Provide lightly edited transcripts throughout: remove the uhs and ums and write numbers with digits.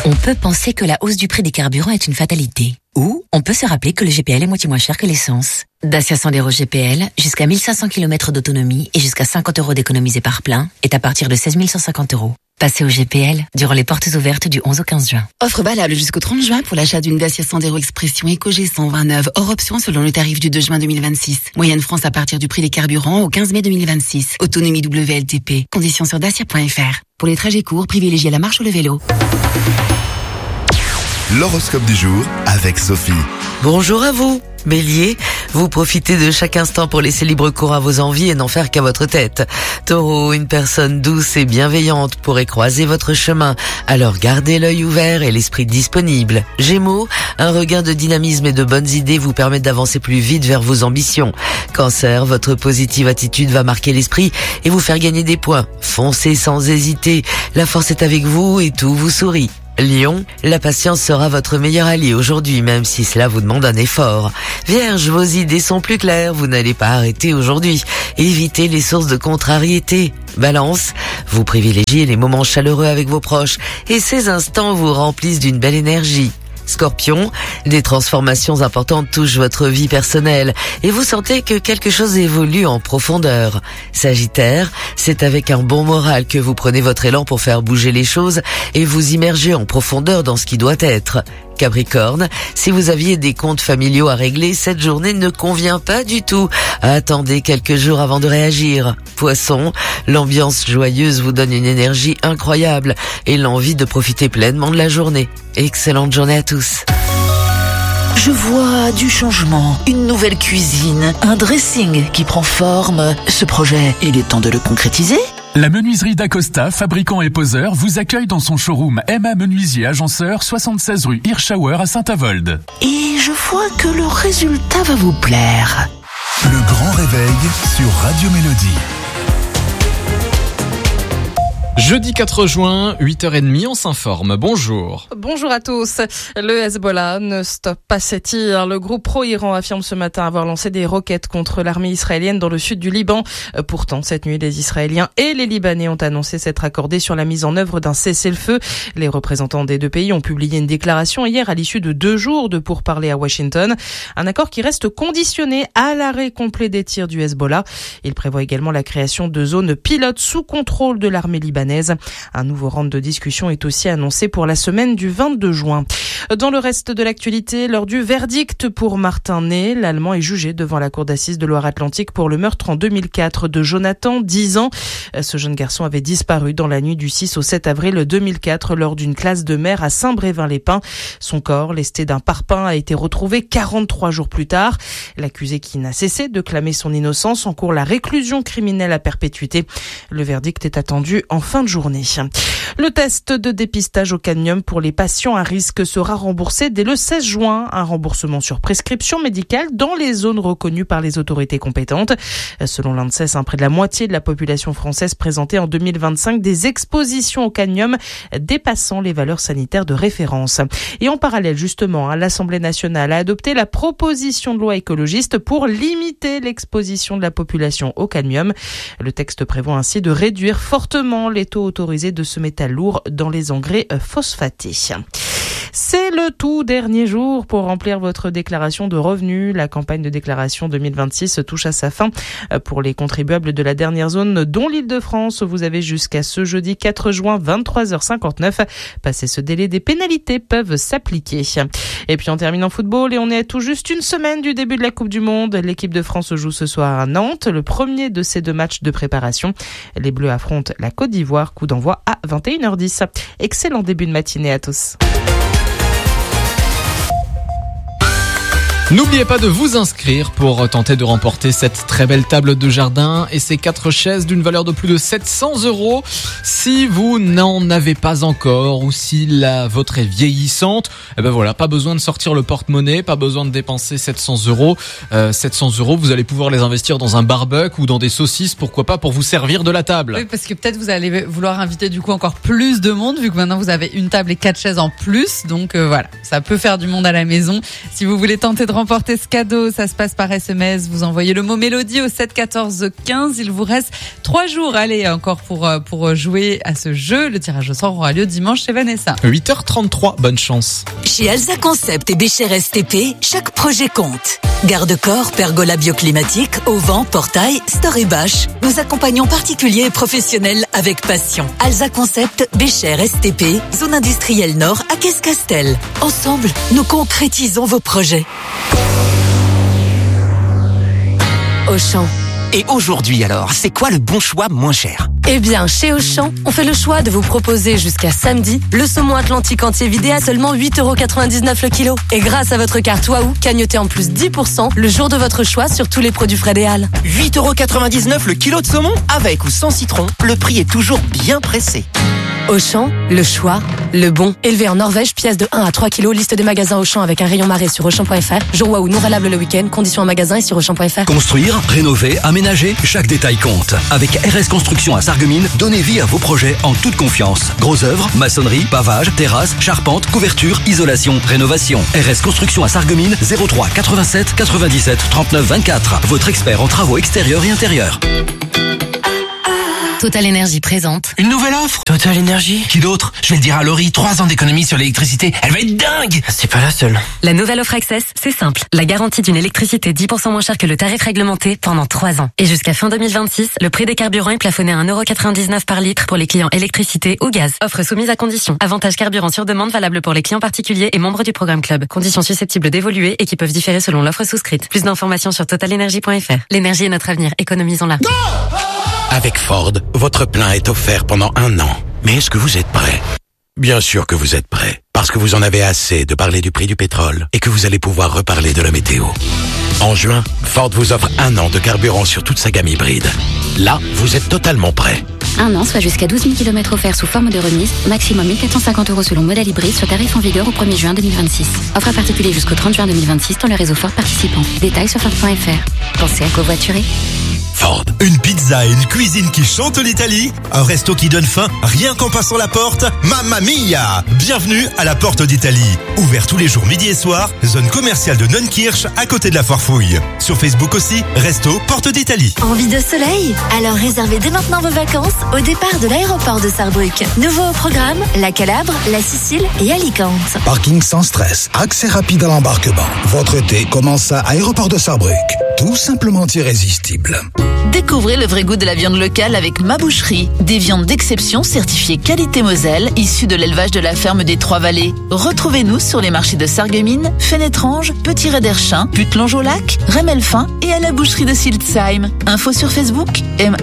On peut penser que la hausse du prix des carburants est une fatalité. Ou on peut se rappeler que le GPL est moitié moins cher que l'essence. Dacia Sandero GPL, jusqu'à 1500 km d'autonomie et jusqu'à 50 € d'économisés par plein, est à partir de 16 150 €. Passez au GPL durant les portes ouvertes du 11 au 15 juin. Offre valable jusqu'au 30 juin pour l'achat d'une Dacia Sandero Expression EcoG 129, hors option selon le tarif du 2 juin 2026. Moyenne France à partir du prix des carburants au 15 mai 2026. Autonomie WLTP. Conditions sur dacia.fr. Pour les trajets courts, privilégiez la marche ou le vélo. L'horoscope du jour avec Sophie. Bonjour à vous, Bélier. Vous profitez de chaque instant pour laisser libre cours à vos envies et n'en faire qu'à votre tête. Taureau, une personne douce et bienveillante pourrait croiser votre chemin. Alors gardez l'œil ouvert et l'esprit disponible. Gémeaux, un regain de dynamisme et de bonnes idées vous permettent d'avancer plus vite vers vos ambitions. Cancer, votre positive attitude va marquer l'esprit et vous faire gagner des points. Foncez sans hésiter. La force est avec vous et tout vous sourit. Lion, la patience sera votre meilleur allié aujourd'hui, même si cela vous demande un effort. Vierge, vos idées sont plus claires, vous n'allez pas arrêter aujourd'hui. Évitez les sources de contrariété. Balance, vous privilégiez les moments chaleureux avec vos proches et ces instants vous remplissent d'une belle énergie. Scorpion, des transformations importantes touchent votre vie personnelle et vous sentez que quelque chose évolue en profondeur. Sagittaire, c'est avec un bon moral que vous prenez votre élan pour faire bouger les choses et vous immergez en profondeur dans ce qui doit être. Capricorne, si vous aviez des comptes familiaux à régler, cette journée ne convient pas du tout. Attendez quelques jours avant de réagir. Poisson, l'ambiance joyeuse vous donne une énergie incroyable et l'envie de profiter pleinement de la journée. Excellente journée à tous. Je vois du changement, une nouvelle cuisine, un dressing qui prend forme. Ce projet, il est temps de le concrétiser ? La menuiserie d'Acosta, fabricant et poseur, vous accueille dans son showroom Emma Menuisier Agenceur, 76 rue Hirschauer à Saint-Avold. Et je vois que le résultat va vous plaire. Le grand réveil sur Radio Mélodie. Jeudi 4 juin, 8h30, on s'informe. Bonjour. Bonjour à tous. Le Hezbollah ne stoppe pas ses tirs. Le groupe pro-Iran affirme ce matin avoir lancé des roquettes contre l'armée israélienne dans le sud du Liban. Pourtant, cette nuit, les Israéliens et les Libanais ont annoncé s'être accordés sur la mise en œuvre d'un cessez-le-feu. Les représentants des deux pays ont publié une déclaration hier à l'issue de 2 jours de pourparlers à Washington. Un accord qui reste conditionné à l'arrêt complet des tirs du Hezbollah. Il prévoit également la création de zones pilotes sous contrôle de l'armée libanaise. Un nouveau round de discussion est aussi annoncé pour la semaine du 22 juin. Dans le reste de l'actualité, lors du verdict pour Martin Ney, l'Allemand est jugé devant la cour d'assises de Loire-Atlantique pour le meurtre en 2004 de Jonathan, 10 ans. Ce jeune garçon avait disparu dans la nuit du 6 au 7 avril 2004 lors d'une classe de mer à Saint-Brévin-les-Pins. Son corps, lesté d'un parpaing, a été retrouvé 43 jours plus tard. L'accusé, qui n'a cessé de clamer son innocence, encourt la réclusion criminelle à perpétuité. Le verdict est attendu en fin de journée. Le test de dépistage au cadmium pour les patients à risque sera remboursé dès le 16 juin. Un remboursement sur prescription médicale dans les zones reconnues par les autorités compétentes. Selon l'ANSES, près de la moitié de la population française présentait en 2025 des expositions au cadmium dépassant les valeurs sanitaires de référence. Et en parallèle, justement, l'Assemblée nationale a adopté la proposition de loi écologiste pour limiter l'exposition de la population au cadmium. Le texte prévoit ainsi de réduire fortement les taux autorisés de ce métal lourd dans les engrais phosphatés. C'est le tout dernier jour pour remplir votre déclaration de revenus. La campagne de déclaration 2026 touche à sa fin. Pour les contribuables de la dernière zone, dont l'Île-de-France, vous avez jusqu'à ce jeudi 4 juin, 23h59. Passé ce délai, des pénalités peuvent s'appliquer. Et puis on termine en football et on est à tout juste une semaine du début de la Coupe du Monde. L'équipe de France joue ce soir à Nantes, le premier de ces 2 matchs de préparation. Les Bleus affrontent la Côte d'Ivoire, coup d'envoi à 21h10. Excellent début de matinée à tous. N'oubliez pas de vous inscrire pour tenter de remporter cette très belle table de jardin et ces 4 chaises d'une valeur de plus de 700 €. Si vous n'en avez pas encore ou si la vôtre est vieillissante, pas besoin de sortir le porte-monnaie, pas besoin de dépenser 700 €. 700 €, vous allez pouvoir les investir dans un barbecue ou dans des saucisses, pourquoi pas, pour vous servir de la table. Oui, parce que peut-être vous allez vouloir inviter du coup encore plus de monde, vu que maintenant vous avez une table et 4 chaises en plus. Donc voilà, ça peut faire du monde à la maison. Si vous voulez tenter de remporter remporter ce cadeau, ça se passe par SMS. Vous envoyez le mot Mélodie au 7 14 15. Il vous reste 3 jours. Allez, encore pour jouer à ce jeu. Le tirage au sort aura lieu dimanche chez Vanessa. 8h33, bonne chance. Chez Alsa Concept et Bécher STP, chaque projet compte. Garde-corps, pergola bioclimatique, auvent, portail, store et bâche. Nous accompagnons particuliers et professionnels avec passion. Alsa Concept, Bécher STP, zone industrielle nord à Caisse-Castel. Ensemble, nous concrétisons vos projets. Auchan. Et aujourd'hui alors, c'est quoi le bon choix moins cher ? Eh bien, chez Auchan, on fait le choix de vous proposer jusqu'à samedi le saumon atlantique entier vidé à seulement 8,99€ le kilo. Et grâce à votre carte Waouh, cagnotez en plus 10% le jour de votre choix sur tous les produits frais des Halles. 8,99€ le kilo de saumon ? Avec ou sans citron, le prix est toujours bien pressé. Auchan, le choix, le bon. Élevé en Norvège, pièce de 1 à 3 kilos, liste des magasins Auchan avec un rayon marée sur Auchan.fr. Jour Waouh non valable le week-end, conditions en magasin et sur Auchan.fr. Construire, rénover, aménager, chaque détail compte. Avec RS Construction à Sarreguemines, donnez vie à vos projets en toute confiance. Gros œuvres, maçonnerie, pavage, terrasse, charpente, couverture, isolation, rénovation. RS Construction à Sarreguemines, 03 87 97 39 24. Votre expert en travaux extérieurs et intérieurs. Total Énergie présente une nouvelle offre. Total Énergie. Qui d'autre ? Je vais le dire à Laurie, 3 ans d'économie sur l'électricité. Elle va être dingue. C'est pas la seule. La nouvelle offre Access, c'est simple. La garantie d'une électricité 10% moins chère que le tarif réglementé pendant 3 ans. Et jusqu'à fin 2026, le prix des carburants est plafonné à 1,99€ par litre pour les clients électricité ou gaz. Offre soumise à conditions. Avantage carburant sur demande valable pour les clients particuliers et membres du programme Club. Conditions susceptibles d'évoluer et qui peuvent différer selon l'offre souscrite. Plus d'informations sur totalenergie.fr. L'énergie est notre avenir. Économisons-la. Avec Ford, votre plein est offert pendant 1 an. Mais est-ce que vous êtes prêt ? Bien sûr que vous êtes prêt. Parce que vous en avez assez de parler du prix du pétrole et que vous allez pouvoir reparler de la météo. En juin, Ford vous offre 1 an de carburant sur toute sa gamme hybride. Là, vous êtes totalement prêt. 1 an, soit jusqu'à 12 000 km offerts sous forme de remise, maximum 1 450€ selon modèle hybride, sur tarif en vigueur au 1er juin 2026. Offre à particulier jusqu'au 30 juin 2026 dans le réseau Ford participant. Détails sur Ford.fr. Pensez à covoiturer. Ford. Une pizza et une cuisine qui chantent l'Italie, un resto qui donne faim rien qu'en passant la porte. Mamma mia! Bienvenue à la Porte d'Italie. Ouvert tous les jours midi et soir, zone commerciale de Neunkirch à côté de la Foire Fouille. Sur Facebook aussi, resto Porte d'Italie. Envie de soleil? Alors réservez dès maintenant vos vacances au départ de l'aéroport de Sarrebruck. Nouveau au programme, la Calabre, la Sicile et Alicante. Parking sans stress, accès rapide à l'embarquement. Votre été commence à Aéroport de Sarrebruck. Tout simplement irrésistible. Découvrez le vrai goût de la viande locale avec Ma Boucherie. Des viandes d'exception certifiées qualité Moselle, issues de l'élevage de la ferme des Trois-Vallées. Retrouvez-nous sur les marchés de Sarreguemines, Fénétrange, Petit Réderchin, Putelange-au-Lac, Remelfin et à la boucherie de Siltzheim. Info sur Facebook,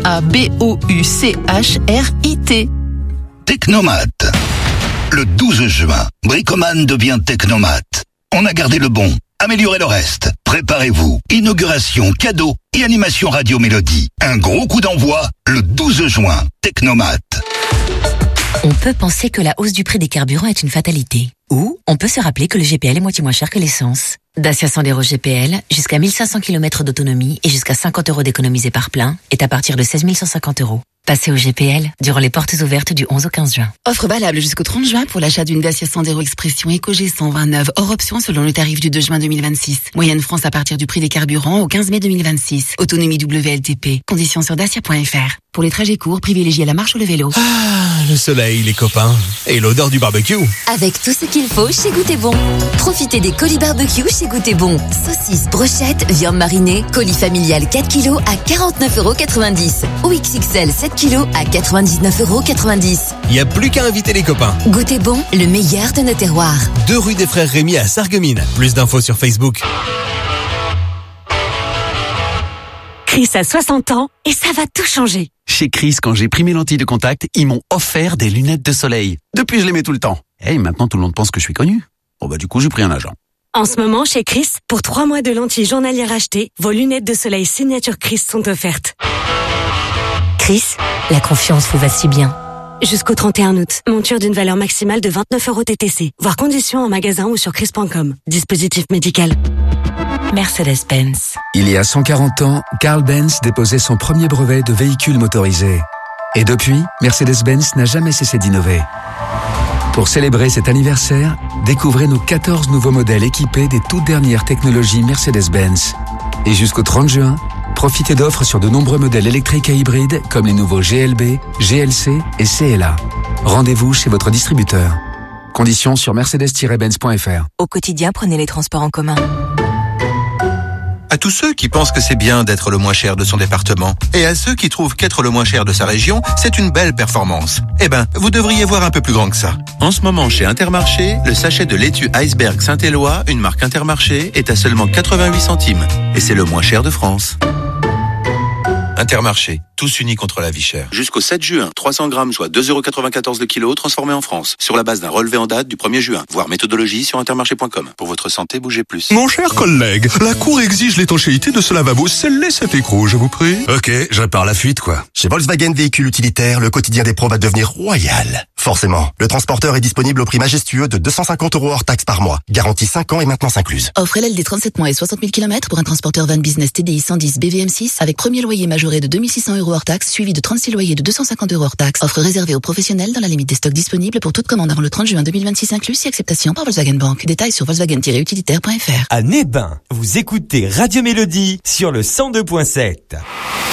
MABOUCHRIT. Technomat. Le 12 juin, Bricoman devient Technomat. On a gardé le bon, amélioré le reste. Préparez-vous. Inauguration, cadeau et animation Radio Mélodie. Un gros coup d'envoi le 12 juin. Technomat. On peut penser que la hausse du prix des carburants est une fatalité. Ou on peut se rappeler que le GPL est moitié moins cher que l'essence. Dacia Sandero GPL, jusqu'à 1500 km d'autonomie et jusqu'à 50€ d'économisés par plein, est à partir de 16 150€. Passez au GPL durant les portes ouvertes du 11 au 15 juin. Offre valable jusqu'au 30 juin pour l'achat d'une Dacia Sandero Expression EcoG 129, hors option selon le tarif du 2 juin 2026. Moyenne France à partir du prix des carburants au 15 mai 2026. Autonomie WLTP. Conditions sur dacia.fr. Pour les trajets courts, privilégiez la marche ou le vélo. Ah, le soleil, les copains. Et l'odeur du barbecue. Avec tout ce qu'il faut chez Goûter Bon. Profitez des colis barbecue chez Goûter Bon. Saucisses, brochettes, viande marinée, colis familial 4 kg à 49,90€. Ou XXL 7 kg à 99,90€. Il n'y a plus qu'à inviter les copains. Goûter Bon, le meilleur de nos terroirs. 2 rue des Frères Rémy à Sarreguemines. Plus d'infos sur Facebook. Chris a 60 ans et ça va tout changer. Chez Chris, quand j'ai pris mes lentilles de contact, ils m'ont offert des lunettes de soleil. Depuis, je les mets tout le temps. Et maintenant, tout le monde pense que je suis connu. Bon du coup, j'ai pris un agent. En ce moment, chez Chris, pour 3 mois de lentilles journalières achetées, vos lunettes de soleil signature Chris sont offertes. Chris, la confiance vous va si bien. Jusqu'au 31 août, monture d'une valeur maximale de 29€ TTC. Voir conditions en magasin ou sur chris.com. Dispositif médical. Mercedes-Benz. Il y a 140 ans, Carl Benz déposait son premier brevet de véhicule motorisé. Et depuis, Mercedes-Benz n'a jamais cessé d'innover. Pour célébrer cet anniversaire, découvrez nos 14 nouveaux modèles équipés des toutes dernières technologies Mercedes-Benz. Et jusqu'au 30 juin, profitez d'offres sur de nombreux modèles électriques et hybrides comme les nouveaux GLB, GLC et CLA. Rendez-vous chez votre distributeur. Conditions sur mercedes-benz.fr. Au quotidien, prenez les transports en commun. À tous ceux qui pensent que c'est bien d'être le moins cher de son département, et à ceux qui trouvent qu'être le moins cher de sa région, c'est une belle performance. Eh ben, vous devriez voir un peu plus grand que ça. En ce moment, chez Intermarché, le sachet de laitue Iceberg Saint-Éloi, une marque Intermarché, est à seulement 88 centimes. Et c'est le moins cher de France. Intermarché, tous unis contre la vie chère. Jusqu'au 7 juin, 300 grammes, soit 2,94€ le kilo, transformés en France. Sur la base d'un relevé en date du 1er juin. Voir méthodologie sur intermarché.com. Pour votre santé, bougez plus. Mon cher collègue, la Cour exige l'étanchéité de ce lavabo. Scellez cet écrou, je vous prie. Ok, je répare la fuite, quoi. Chez Volkswagen Véhicules Utilitaires, le quotidien des pros va devenir royal. Forcément, le transporteur est disponible au prix majestueux de 250€ hors taxe par mois. Garantie 5 ans et maintenance incluse. Offre LLD 37 mois et 60 000 km pour un transporteur van business TDI 110 BVM6 avec premier loyer majoré de 2600€ hors taxe, suivi de 36 loyers de 250€ hors taxe. Offre réservée aux professionnels dans la limite des stocks disponibles pour toute commande avant le 30 juin 2026 inclus, si acceptation par Volkswagen Bank. Détails sur volkswagen-utilitaire.fr. À Nébin, vous écoutez Radio Mélodie sur le 102.7.